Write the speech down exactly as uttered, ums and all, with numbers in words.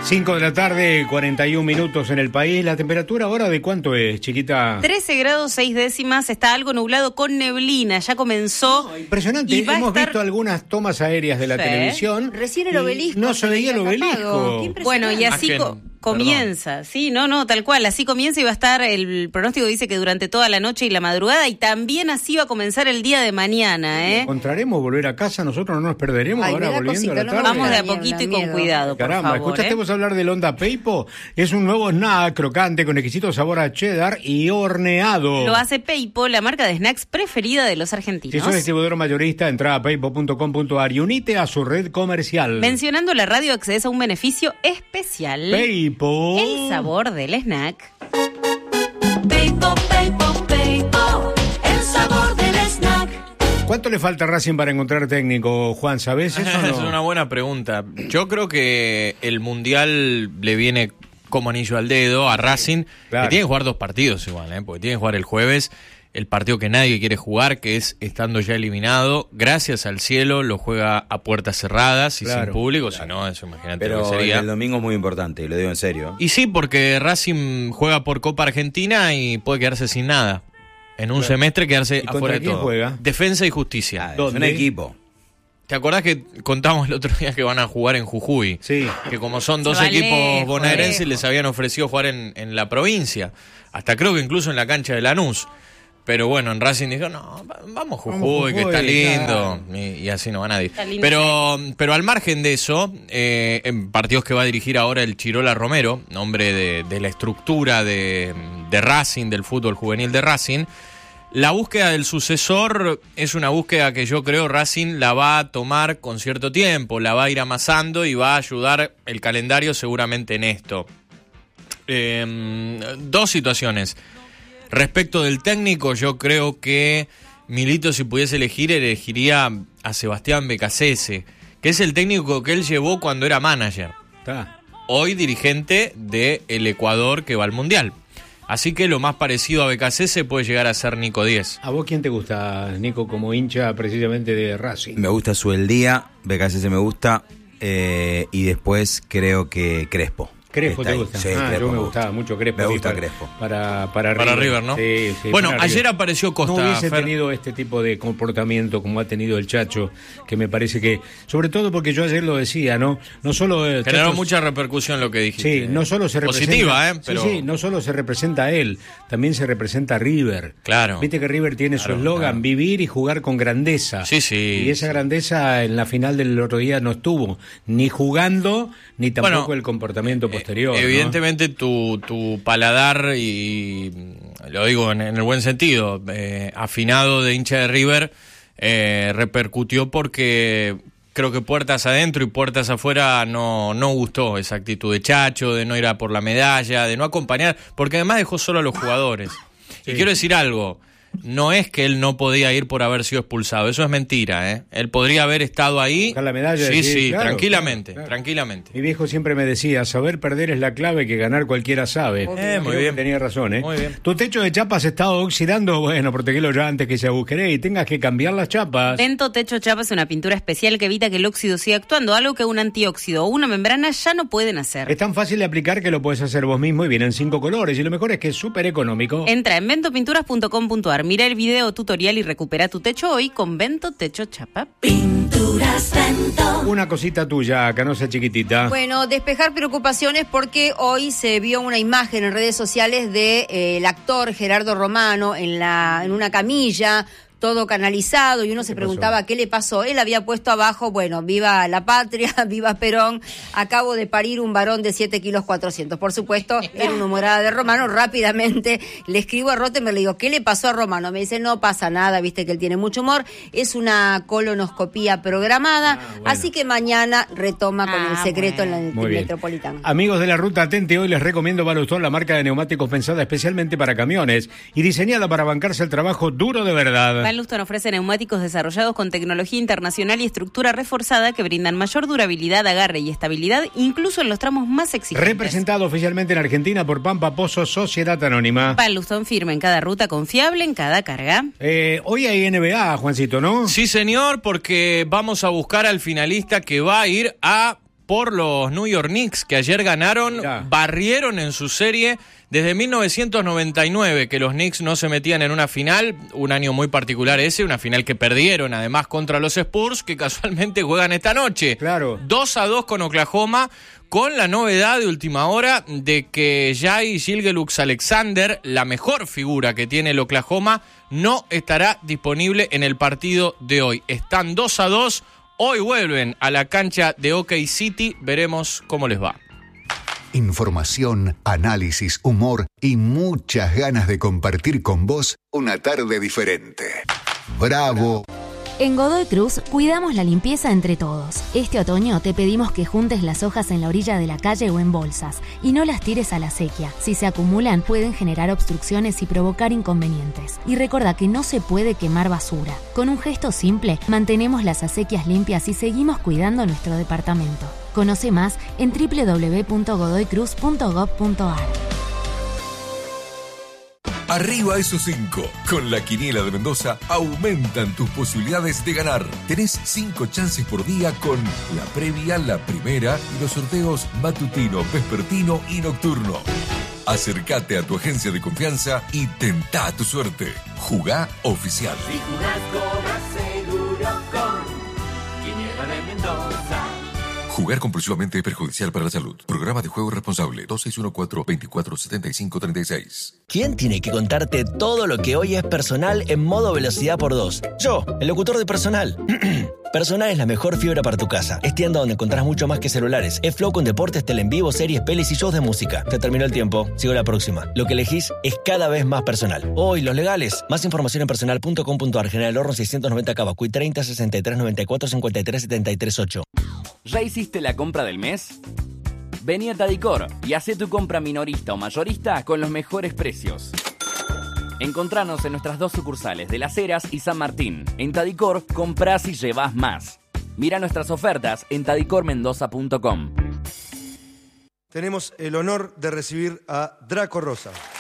cinco de la tarde, cuarenta y un minutos en el país. ¿La temperatura ahora de cuánto es, chiquita? trece grados seis décimas, está algo nublado con neblina, ya comenzó. No, impresionante, hemos estar... visto algunas tomas aéreas de la sí. televisión. Recién el obelisco. No se veía el obelisco. Bueno, y así co- comienza, Perdón. sí, no, no, tal cual, así comienza y va a estar, el pronóstico dice que durante toda la noche y la madrugada, y también así va a comenzar el día de mañana, ¿eh? ¿Encontraremos volver a casa? ¿Nosotros no nos perderemos Ay, ahora volviendo cosita, a la no tarde? Vamos de a Miedo, poquito y miedo. con cuidado, por Caramba, favor, ¿escuchaste ¿eh? vos hablar del Onda Peipo? Es un nuevo snack crocante con exquisito sabor a cheddar y horneado. Lo hace Peipo, la marca de snacks preferida de los argentinos. Si sos distribuidor mayorista, entra a peipo punto com punto a r y unite a su red comercial. Mencionando la radio accedes a un beneficio especial. Peipo. El sabor del snack. Peipo, Peipo, Peipo, el sabor del snack. ¿Cuánto le falta a Racing para encontrar técnico, Juan? ¿Sabés eso o no? Es una buena pregunta. Yo creo que el Mundial le viene como anillo al dedo a Racing, claro. que tiene que jugar dos partidos igual, ¿eh? Porque tiene que jugar el jueves, el partido que nadie quiere jugar, que es estando ya eliminado. Gracias al cielo lo juega a puertas cerradas y claro, sin público, claro. si no, eso imagínate Pero lo que sería. el domingo es muy importante, y lo digo en serio. Y sí, porque Racing juega por Copa Argentina y puede quedarse sin nada. En un claro. semestre quedarse ¿Y contra afuera de quién todo. juega? Defensa y Justicia. Ah, es ¿Dónde? un equipo. ¿Te acordás que contamos el otro día que van a jugar en Jujuy? Sí. Que como son dos Se va equipos lejos, bonaerenses, lejos. les habían ofrecido jugar en, en la provincia. Hasta creo que incluso en la cancha de Lanús. Pero bueno, en Racing dijo, no, va- vamos Jujuy, Vamos, Jujuy, que está lindo. claro. Y, y así no va nadie. Está lindo. Pero, pero al margen de eso, eh, en partidos que va a dirigir ahora el Chirola Romero, nombre de, de la estructura de, de Racing, del fútbol juvenil de Racing, la búsqueda del sucesor es una búsqueda que yo creo Racing la va a tomar con cierto tiempo, la va a ir amasando y va a ayudar el calendario seguramente en esto. Eh, dos situaciones. Respecto del técnico, yo creo que Milito, si pudiese elegir, elegiría a Sebastián Becasese, que es el técnico que él llevó cuando era manager. Está. Hoy dirigente del Ecuador que va al Mundial. Así que lo más parecido a Becasese puede llegar a ser Nico Díez. ¿A vos quién te gusta, Nico, como hincha precisamente de Racing? Me gusta Sueldía, B K C S me gusta, eh, y después creo que Crespo. Crespo Está te ahí. gusta. Sí, ah, Crespo yo me me gustaba gusta. mucho Crespo. Me sí, gusta para, Crespo. Para, para, Para River. River, ¿no? Sí, sí, Bueno, para ayer River. apareció Costa. No hubiese Fer. tenido este tipo de comportamiento como ha tenido el Chacho, que me parece que, sobre todo porque yo ayer lo decía, ¿no? No solo eh, Generó Chacho- mucha repercusión lo que dijiste. Sí, no solo se representa... Positiva, ¿eh? Sí, Pero... sí, no solo se representa a él, también se representa a River. Claro. Viste que River tiene su Claro, eslogan, claro. vivir y jugar con grandeza. Sí, sí, Y esa sí. grandeza en la final del otro día no estuvo, ni jugando, ni tampoco Bueno, el comportamiento posterior. Eh, ¿no? evidentemente tu, tu paladar, y lo digo en, en el buen sentido, eh, afinado de hincha de River, eh, repercutió porque creo que puertas adentro y puertas afuera no, no gustó esa actitud de Chacho, de no ir a por la medalla, de no acompañar, porque además dejó solo a los jugadores. Sí. Y quiero decir algo, no es que él no podía ir por haber sido expulsado, eso es mentira, ¿eh? Él podría haber estado ahí. Buscar la medalla, sí, sí, sí, claro, tranquilamente, claro, claro. tranquilamente. Mi viejo siempre me decía, saber perder es la clave, que ganar cualquiera sabe. Eh, muy Creo bien. que tenía razón, ¿eh? Muy bien. Tu techo de chapas se está oxidando, bueno, protegelo ya antes que se agujere y tengas que cambiar las chapas. Vento Techo Chapa es una pintura especial que evita que el óxido siga actuando, algo que un antióxido o una membrana ya no pueden hacer. Es tan fácil de aplicar que lo puedes hacer vos mismo y vienen cinco colores. Y lo mejor es que es súper económico. Entra en vento pinturas punto com punto a r, mira el video tutorial y recupera tu techo hoy con Vento Techo Chapa. Pinturas Vento. Una cosita tuya, Canosa chiquitita. Bueno, despejar preocupaciones porque hoy se vio una imagen en redes sociales de eh, el actor Gerardo Romano en la en una camilla, todo canalizado, y uno se preguntaba qué le pasó. Él había puesto abajo, bueno, viva la patria, viva Perón, acabo de parir un varón de siete kilos cuatrocientos. Por supuesto, era una humorada de Romano. Rápidamente le escribo a Rottenberg, le digo, ¿qué le pasó a Romano? Me dice, no pasa nada, viste que él tiene mucho humor, es una colonoscopía programada, Ah, bueno. así que mañana retoma con Ah, el secreto bueno. en el Muy bien. Metropolitano. Amigos de la Ruta Atente, hoy les recomiendo Balustón, la marca de neumáticos pensada especialmente para camiones y diseñada para bancarse el trabajo duro de verdad. Van Luston ofrece neumáticos desarrollados con tecnología internacional y estructura reforzada que brindan mayor durabilidad, agarre y estabilidad, incluso en los tramos más exigentes. Representado oficialmente en Argentina por Pampa Pozo Sociedad Anónima. Van Luston firma en cada ruta, confiable en cada carga. Eh, hoy hay N B A, Juancito, ¿no? Sí, señor, porque vamos a buscar al finalista que va a ir a por los New York Knicks, que ayer ganaron, Mirá. barrieron en su serie. Desde mil novecientos noventa y nueve que los Knicks no se metían en una final, un año muy particular ese, una final que perdieron además contra los Spurs, que casualmente juegan esta noche. Claro. dos a dos con Oklahoma, con la novedad de última hora de que Shai Gilgeous-Alexander, la mejor figura que tiene el Oklahoma, no estará disponible en el partido de hoy. Están dos a dos, hoy vuelven a la cancha de O K City, veremos cómo les va. Información, análisis, humor y muchas ganas de compartir con vos una tarde diferente. ¡Bravo! En Godoy Cruz cuidamos la limpieza entre todos. Este otoño te pedimos que juntes las hojas en la orilla de la calle o en bolsas y no las tires a la sequía. Si se acumulan, pueden generar obstrucciones y provocar inconvenientes. Y recuerda que no se puede quemar basura. Con un gesto simple, mantenemos las acequias limpias y seguimos cuidando nuestro departamento. Conoce más en doble u doble u doble u punto godoy cruz punto gob punto a r. Arriba esos cinco. Con la Quiniela de Mendoza aumentan tus posibilidades de ganar. Tenés cinco chances por día con la previa, la primera y los sorteos matutino, vespertino y nocturno. Acércate a tu agencia de confianza y tentá tu suerte. Jugá oficial. Si jugás, cobras seguro con Quiniela de Mendoza. Jugar compulsivamente es perjudicial para la salud. Programa de juego responsable dos seis uno cuatro, veinticuatro setenta y cinco treinta y seis. ¿Quién tiene que contarte todo lo que hoy es Personal en modo velocidad por dos? Yo, el locutor de Personal. Personal es la mejor fibra para tu casa. Es tienda donde encontrás mucho más que celulares. Es Flow con deportes, tele en vivo, series, pelis y shows de música. Se terminó el tiempo. Sigo la próxima. Lo que elegís es cada vez más Personal. Hoy, los legales. Más información en personal punto com punto a r. General Horno seiscientos noventa Cavacuy treinta, sesenta y tres, noventa y cuatro, cincuenta y tres, setenta y tres, ocho. ¿Ya hiciste la compra del mes? Vení a Tadicor y hacé tu compra minorista o mayorista con los mejores precios. Encontranos en nuestras dos sucursales de Las Heras y San Martín. En Tadicor, comprás y llevás más. Mira nuestras ofertas en tadicor mendoza punto com. Tenemos el honor de recibir a Draco Rosa.